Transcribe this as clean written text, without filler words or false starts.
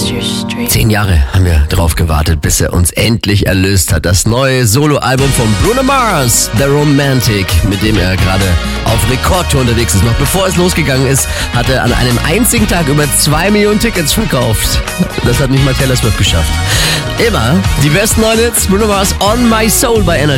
10 Jahre haben wir drauf gewartet, bis er uns endlich erlöst hat. Das neue Soloalbum von Bruno Mars, The Romantic, mit dem er gerade auf Rekordtour unterwegs ist. Noch bevor es losgegangen ist, hat er an einem einzigen Tag über 2 Millionen Tickets verkauft. Das hat nicht mal Taylor Swift geschafft. Immer die besten neuen Hits, Bruno Mars On My Soul bei Energy.